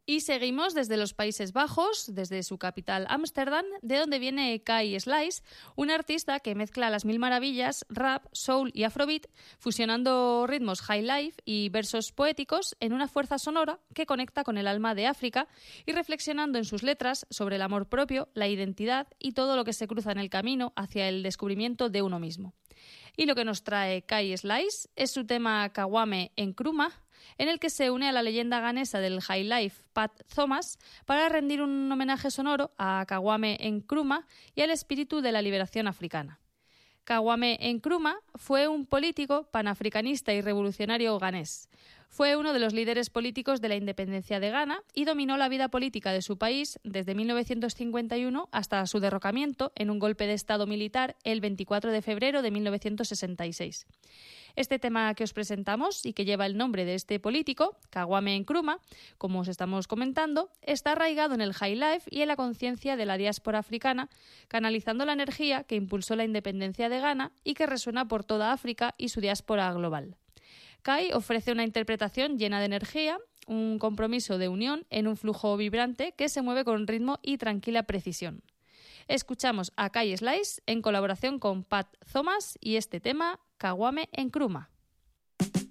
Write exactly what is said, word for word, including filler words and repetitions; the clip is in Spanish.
Y seguimos desde los Países Bajos, desde su capital Ámsterdam, de donde viene Kai Slice, un artista que mezcla las mil maravillas, rap, soul y afrobeat, fusionando ritmos high life y versos poéticos en una fuerza sonora que conecta con el alma de África y reflexionando en sus letras sobre el amor propio, la identidad y todo lo que se cruza en el camino hacia el descubrimiento de uno mismo. Y lo que nos trae Kai Slice es su tema Kawame Nkrumah, en el que se une a la leyenda ganesa del high life Pat Thomas para rendir un homenaje sonoro a Kawame Nkrumah y al espíritu de la liberación africana. Kawame Nkrumah fue un político panafricanista y revolucionario ganés. Fue uno de los líderes políticos de la independencia de Ghana y dominó la vida política de su país desde mil novecientos cincuenta y uno hasta su derrocamiento en un golpe de estado militar el veinticuatro de febrero de mil novecientos sesenta y seis. Este tema que os presentamos y que lleva el nombre de este político, Kawame Nkrumah, como os estamos comentando, está arraigado en el high life y en la conciencia de la diáspora africana, canalizando la energía que impulsó la independencia de Ghana y que resuena por toda África y su diáspora global. Kai ofrece una interpretación llena de energía, un compromiso de unión en un flujo vibrante que se mueve con ritmo y tranquila precisión. Escuchamos a Kai Slice en colaboración con Pat Thomas y este tema, Kawame Nkrumah.